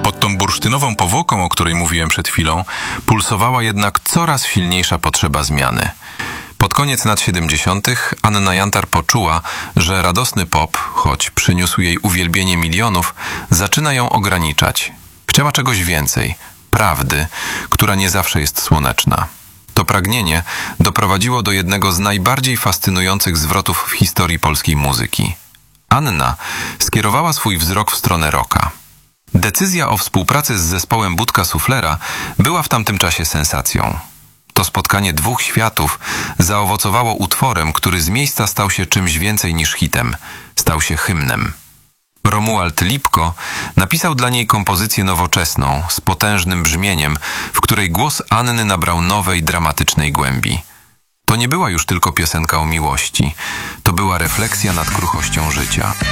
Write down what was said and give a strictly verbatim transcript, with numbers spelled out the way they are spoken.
Pod tą bursztynową powłoką, o której mówiłem przed chwilą, pulsowała jednak coraz silniejsza potrzeba zmiany. Pod koniec lat siedemdziesiątych Anna Jantar poczuła, że radosny pop, choć przyniósł jej uwielbienie milionów, zaczyna ją ograniczać. Chciała czegoś więcej, prawdy, która nie zawsze jest słoneczna. To pragnienie doprowadziło do jednego z najbardziej fascynujących zwrotów w historii polskiej muzyki. Anna skierowała swój wzrok w stronę rocka. Decyzja o współpracy z zespołem Budka Suflera była w tamtym czasie sensacją. To spotkanie dwóch światów zaowocowało utworem, który z miejsca stał się czymś więcej niż hitem. Stał się hymnem. Romuald Lipko napisał dla niej kompozycję nowoczesną, z potężnym brzmieniem, w której głos Anny nabrał nowej, dramatycznej głębi. To nie była już tylko piosenka o miłości. To była refleksja nad kruchością życia.